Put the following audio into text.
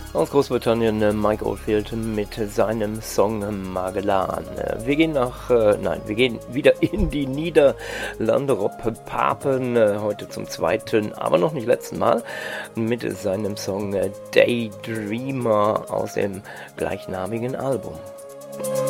Aus Großbritannien Mike Oldfield mit seinem Song Magellan. Wir gehen wir gehen wieder in die Niederlande. Rob Papen, heute zum zweiten, aber noch nicht letzten Mal, mit seinem Song Daydreamer aus dem gleichnamigen Album.